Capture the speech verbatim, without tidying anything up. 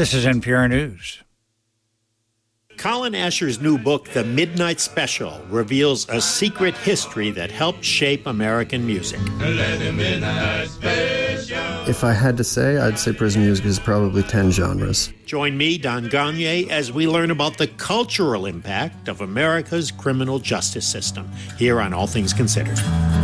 This is N P R News. Colin Asher's new book, The Midnight Special, reveals a secret history that helped shape American music. If I had to say, I'd say prison music is probably ten genres. Join me, Don Gagne, as we learn about the cultural impact of America's criminal justice system here on All Things Considered.